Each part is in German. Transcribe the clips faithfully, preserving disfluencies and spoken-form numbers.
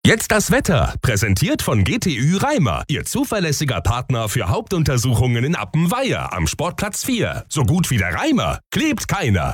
Jetzt das Wetter, präsentiert von G T Ü Reimer, Ihr zuverlässiger Partner für Hauptuntersuchungen in Appenweier am Sportplatz vier. So gut wie der Reimer, klebt keiner.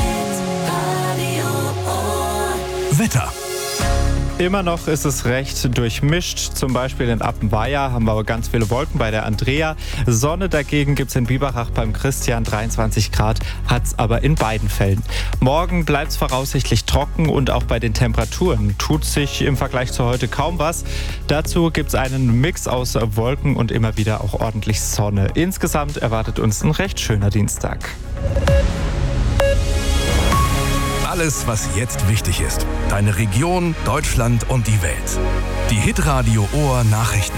Wetter. Immer noch ist es recht durchmischt, zum Beispiel in Appenweier haben wir aber ganz viele Wolken bei der Andrea. Sonne dagegen gibt es in Biberach beim Christian, dreiundzwanzig Grad hat es aber in beiden Fällen. Morgen bleibt es voraussichtlich trocken und auch bei den Temperaturen tut sich im Vergleich zu heute kaum was. Dazu gibt es einen Mix aus Wolken und immer wieder auch ordentlich Sonne. Insgesamt erwartet uns ein recht schöner Dienstag. Alles, was jetzt wichtig ist. Deine Region, Deutschland und die Welt. Die Hitradio Ohr Nachrichten.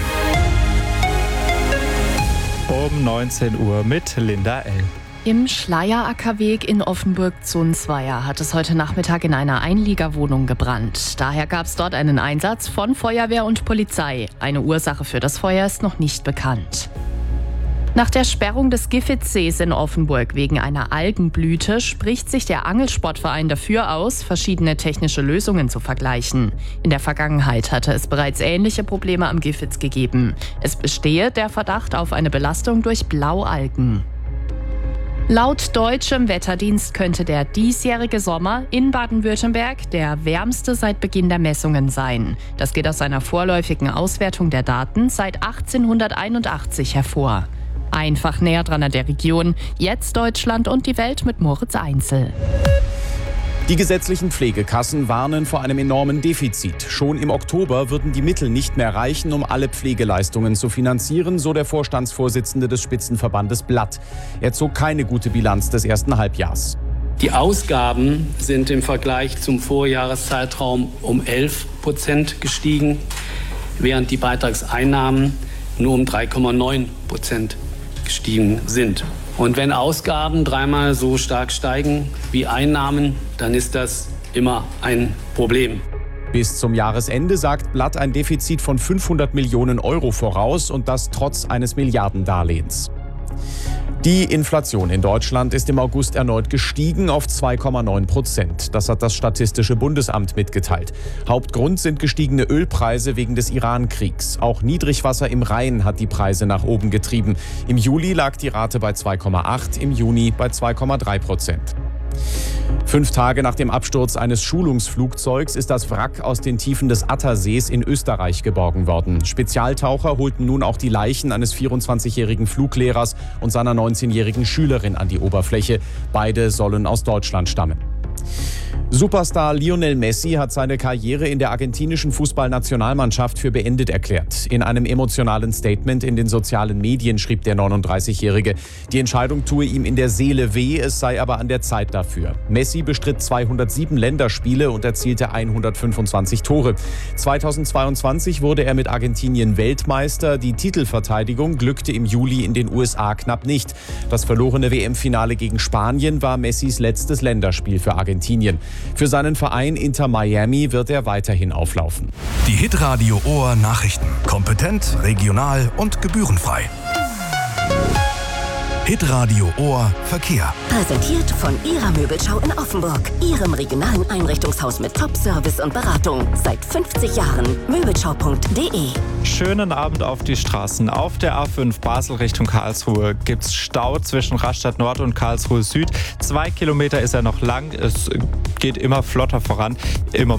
Um neunzehn Uhr mit Linda L. Im Schleierackerweg in Offenburg-Zunzweier hat es heute Nachmittag in einer Einliegerwohnung gebrannt. Daher gab es dort einen Einsatz von Feuerwehr und Polizei. Eine Ursache für das Feuer ist noch nicht bekannt. Nach der Sperrung des Giffitsees in Offenburg wegen einer Algenblüte spricht sich der Angelsportverein dafür aus, verschiedene technische Lösungen zu vergleichen. In der Vergangenheit hatte es bereits ähnliche Probleme am Giffitz gegeben. Es bestehe der Verdacht auf eine Belastung durch Blaualgen. Laut deutschem Wetterdienst könnte der diesjährige Sommer in Baden-Württemberg der wärmste seit Beginn der Messungen sein. Das geht aus einer vorläufigen Auswertung der Daten seit achtzehnhunderteinundachtzig hervor. Einfach näher dran an der Region, jetzt Deutschland und die Welt mit Moritz Einzel. Die gesetzlichen Pflegekassen warnen vor einem enormen Defizit. Schon im Oktober würden die Mittel nicht mehr reichen, um alle Pflegeleistungen zu finanzieren, so der Vorstandsvorsitzende des Spitzenverbandes Blatt. Er zog keine gute Bilanz des ersten Halbjahrs. Die Ausgaben sind im Vergleich zum Vorjahreszeitraum um elf Prozent gestiegen, während die Beitragseinnahmen nur um drei Komma neun Prozent gestiegen sind. Und wenn Ausgaben dreimal so stark steigen wie Einnahmen, dann ist das immer ein Problem. Bis zum Jahresende sagt Blatt ein Defizit von fünfhundert Millionen Euro voraus und das trotz eines Milliardendarlehens. Die Inflation in Deutschland ist im August erneut gestiegen auf zwei Komma neun Prozent. Das hat das Statistische Bundesamt mitgeteilt. Hauptgrund sind gestiegene Ölpreise wegen des Iran-Kriegs. Auch Niedrigwasser im Rhein hat die Preise nach oben getrieben. Im Juli lag die Rate bei zwei Komma acht, im Juni bei zwei Komma drei Prozent. Fünf Tage nach dem Absturz eines Schulungsflugzeugs ist das Wrack aus den Tiefen des Attersees in Österreich geborgen worden. Spezialtaucher holten nun auch die Leichen eines vierundzwanzigjährigen Fluglehrers und seiner neunzehnjährigen Schülerin an die Oberfläche. Beide sollen aus Deutschland stammen. Superstar Lionel Messi hat seine Karriere in der argentinischen Fußballnationalmannschaft für beendet erklärt. In einem emotionalen Statement in den sozialen Medien schrieb der neununddreißigjährige, die Entscheidung tue ihm in der Seele weh, es sei aber an der Zeit dafür. Messi bestritt zweihundertsieben Länderspiele und erzielte hundertfünfundzwanzig Tore. zweitausendzweiundzwanzig wurde er mit Argentinien Weltmeister. Die Titelverteidigung glückte im Juli in den U S A knapp nicht. Das verlorene W M-Finale gegen Spanien war Messis letztes Länderspiel für Argentinien. Für seinen Verein Inter Miami wird er weiterhin auflaufen. Die Hitradio Ohr Nachrichten. Kompetent, regional und gebührenfrei. Hitradio Ohr Verkehr. Präsentiert von Ihrer Möbelschau in Offenburg. Ihrem regionalen Einrichtungshaus mit Top-Service und Beratung. Seit fünfzig Jahren. Möbelschau punkt de. Schönen Abend auf die Straßen. Auf der A fünf Basel Richtung Karlsruhe gibt es Stau zwischen Rastatt Nord und Karlsruhe Süd. Zwei Kilometer ist er noch lang. Es geht immer flotter voran. Immer